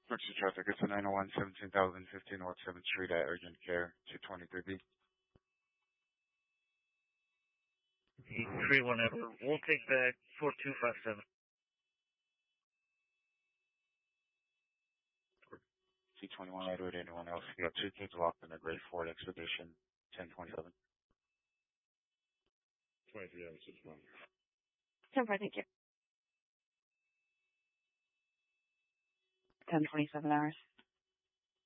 Emergency traffic, it's a 901 17,015 North 7th Street at Urgent Care 223B. 31 Edward. We'll take back 4257. C21 Edward, anyone else? You got 2 kids locked in a grade 4 expedition 1027. 23 hours, 6 1. 10-4, thank you. 10:27 hours.